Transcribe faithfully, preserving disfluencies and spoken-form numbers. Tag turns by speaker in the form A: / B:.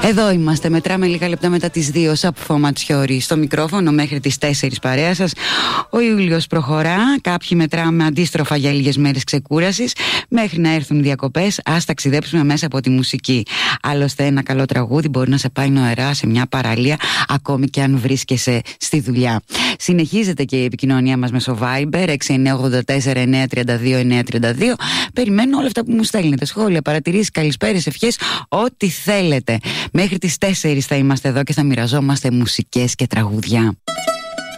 A: Εδώ είμαστε, μετράμε λίγα λεπτά μετά τις δύο. Σαπφό Ματσιόρι στο μικρόφωνο μέχρι τις τέσσερις, παρέα σας. Ο Ιούλιος προχωρά. Κάποιοι μετράμε αντίστροφα για λίγες μέρες ξεκούρασης. Μέχρι να έρθουν διακοπές, ας ταξιδέψουμε μέσα από τη μουσική. Άλλωστε, ένα καλό τραγούδι μπορεί να σε πάει νοερά σε μια παραλία, ακόμη και αν βρίσκεσαι στη δουλειά. Συνεχίζεται και η επικοινωνία μας μέσω Viber έξι εννιά ογδόντα τέσσερα εννιά τριάντα δύο εννιά τριάντα δύο. Περιμένω όλα αυτά που μου στέλνετε. Σχόλια, παρατηρήσεις, καλησπέρες, ευχές, ό,τι θέλετε. Μέχρι τις τέσσερις θα είμαστε εδώ και θα μοιραζόμαστε μουσικές και τραγούδια.